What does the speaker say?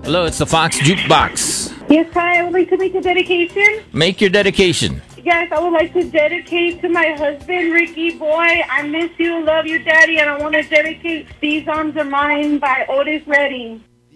Hello, it's the Fox Jukebox. Yes, hi. I would like to make a dedication. Make your dedication. Yes, I would like to dedicate to my husband, Ricky Boy. I miss you, love you, Daddy, and I want to dedicate These Arms Are Mine by Otis Redding.